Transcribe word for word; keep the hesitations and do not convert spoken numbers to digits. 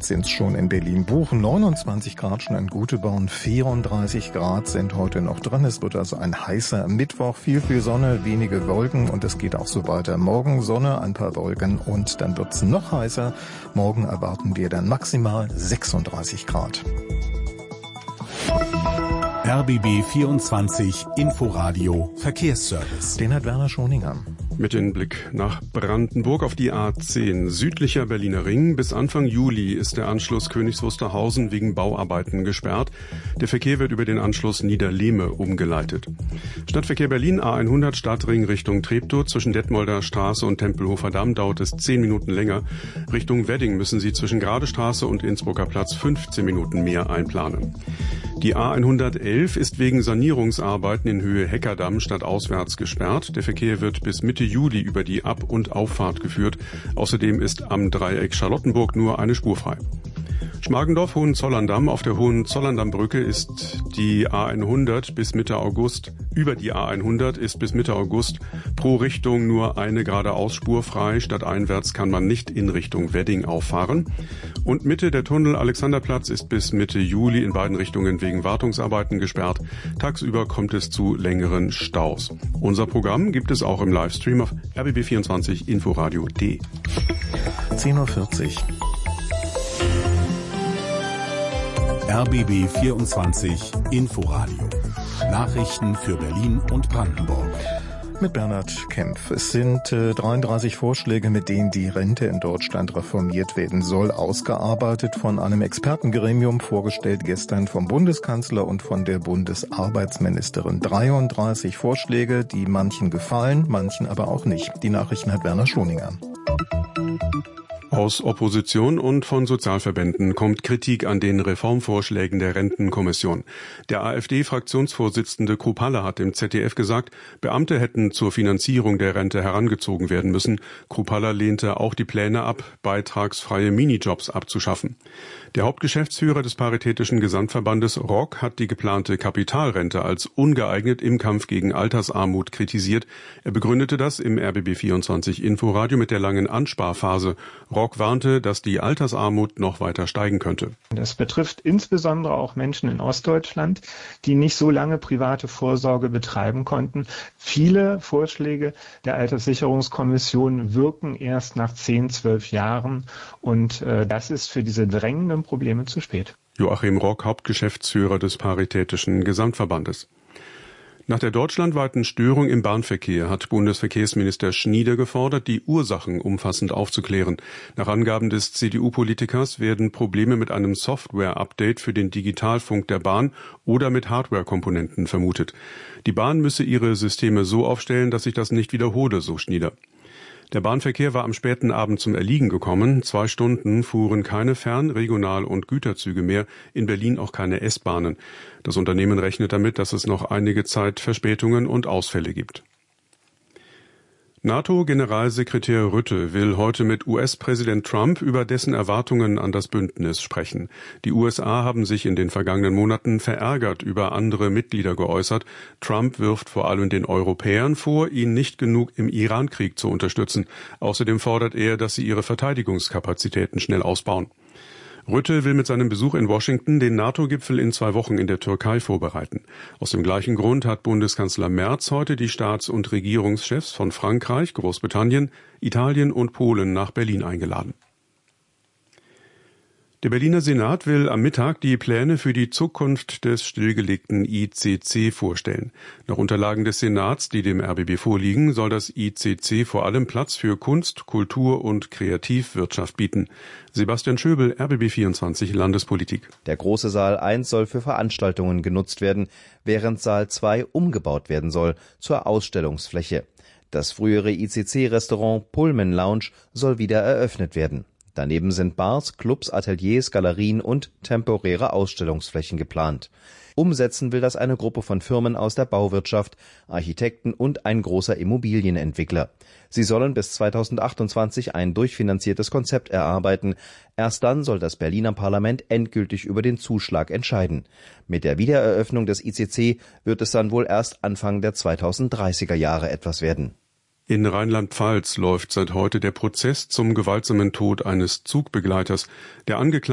Grad sind es schon in Berlin-Buch, neunundzwanzig Grad schon in Guteborn, vierunddreißig Grad sind heute noch drin. Es wird also ein heißer Mittwoch, viel, viel Sonne, wenige Wolken und es geht auch so weiter. Morgen Sonne, ein paar Wolken und dann wird es noch heißer. Morgen erwarten wir dann maximal sechsunddreißig Grad. R B B vierundzwanzig Inforadio Verkehrsservice. Den hat Werner Schoninger. Mit dem Blick nach Brandenburg auf die A zehn. Südlicher Berliner Ring. Bis Anfang Juli ist der Anschluss Königs Wusterhausen wegen Bauarbeiten gesperrt. Der Verkehr wird über den Anschluss Niederlehme umgeleitet. Stadtverkehr Berlin A hundert Stadtring Richtung Treptow. Zwischen Detmolder Straße und Tempelhofer Damm dauert es zehn Minuten länger. Richtung Wedding müssen Sie zwischen Gradestraße und Innsbrucker Platz fünfzehn Minuten mehr einplanen. Die A hundertelf ist wegen Sanierungsarbeiten in Höhe Heckerdamm stadtauswärts gesperrt. Der Verkehr wird bis Mitte Juli über die Ab- und Auffahrt geführt. Außerdem ist am Dreieck Charlottenburg nur eine Spur frei. Schmargendorf-Hohenzollern-Damm. Auf der Hohenzollern-Damm-Brücke ist die A hundert bis Mitte August, über die A hundert ist bis Mitte August pro Richtung nur eine geradeausspur frei. Stadteinwärts kann man nicht in Richtung Wedding auffahren. Und Mitte der Tunnel Alexanderplatz ist bis Mitte Juli in beiden Richtungen wegen Wartungsarbeiten gesperrt. Tagsüber kommt es zu längeren Staus. Unser Programm gibt es auch im Livestream auf r b b vierundzwanzig inforadio punkt d e. zehn Uhr vierzig. R B B vierundzwanzig Inforadio. Nachrichten für Berlin und Brandenburg. Mit Bernhard Kempf. Es sind äh, dreiunddreißig Vorschläge, mit denen die Rente in Deutschland reformiert werden soll, ausgearbeitet von einem Expertengremium, vorgestellt gestern vom Bundeskanzler und von der Bundesarbeitsministerin. dreiunddreißig Vorschläge, die manchen gefallen, manchen aber auch nicht. Die Nachrichten hat Werner Schoninger. Aus Opposition und von Sozialverbänden kommt Kritik an den Reformvorschlägen der Rentenkommission. Der AfD-Fraktionsvorsitzende Kruppalla hat im Z D F gesagt, Beamte hätten zur Finanzierung der Rente herangezogen werden müssen. Kruppalla lehnte auch die Pläne ab, beitragsfreie Minijobs abzuschaffen. Der Hauptgeschäftsführer des Paritätischen Gesamtverbandes R O K hat die geplante Kapitalrente als ungeeignet im Kampf gegen Altersarmut kritisiert. Er begründete das im R B B vierundzwanzig Inforadio mit der langen Ansparphase. R O K warnte, dass die Altersarmut noch weiter steigen könnte. Das betrifft insbesondere auch Menschen in Ostdeutschland, die nicht so lange private Vorsorge betreiben konnten. Viele Vorschläge der Alterssicherungskommission wirken erst nach zehn, zwölf Jahren und äh, das ist für diese drängenden Probleme zu spät. Joachim Rock, Hauptgeschäftsführer des Paritätischen Gesamtverbandes. Nach der deutschlandweiten Störung im Bahnverkehr hat Bundesverkehrsminister Schnieder gefordert, die Ursachen umfassend aufzuklären. Nach Angaben des C D U-Politikers werden Probleme mit einem Software-Update für den Digitalfunk der Bahn oder mit Hardware-Komponenten vermutet. Die Bahn müsse ihre Systeme so aufstellen, dass sich das nicht wiederhole, so Schnieder. Der Bahnverkehr war am späten Abend zum Erliegen gekommen. Zwei Stunden fuhren keine Fern-, Regional- und Güterzüge mehr, in Berlin auch keine S-Bahnen. Das Unternehmen rechnet damit, dass es noch einige Zeit Verspätungen und Ausfälle gibt. NATO-Generalsekretär Rutte will heute mit U S-Präsident Trump über dessen Erwartungen an das Bündnis sprechen. Die U S A haben sich in den vergangenen Monaten verärgert über andere Mitglieder geäußert. Trump wirft vor allem den Europäern vor, ihn nicht genug im Iran-Krieg zu unterstützen. Außerdem fordert er, dass sie ihre Verteidigungskapazitäten schnell ausbauen. Rutte will mit seinem Besuch in Washington den NATO-Gipfel in zwei Wochen in der Türkei vorbereiten. Aus dem gleichen Grund hat Bundeskanzler Merz heute die Staats- und Regierungschefs von Frankreich, Großbritannien, Italien und Polen nach Berlin eingeladen. Der Berliner Senat will am Mittag die Pläne für die Zukunft des stillgelegten I C C vorstellen. Nach Unterlagen des Senats, die dem R B B vorliegen, soll das I C C vor allem Platz für Kunst, Kultur und Kreativwirtschaft bieten. Sebastian Schöbel, R B B vierundzwanzig Landespolitik. Der große Saal eins soll für Veranstaltungen genutzt werden, während Saal zwei umgebaut werden soll zur Ausstellungsfläche. Das frühere I C C-Restaurant Pullman Lounge soll wieder eröffnet werden. Daneben sind Bars, Clubs, Ateliers, Galerien und temporäre Ausstellungsflächen geplant. Umsetzen will das eine Gruppe von Firmen aus der Bauwirtschaft, Architekten und ein großer Immobilienentwickler. Sie sollen bis zweitausendachtundzwanzig ein durchfinanziertes Konzept erarbeiten. Erst dann soll das Berliner Parlament endgültig über den Zuschlag entscheiden. Mit der Wiedereröffnung des I C C wird es dann wohl erst Anfang der zweitausenddreißiger Jahre etwas werden. In Rheinland-Pfalz läuft seit heute der Prozess zum gewaltsamen Tod eines Zugbegleiters. Der Angeklagte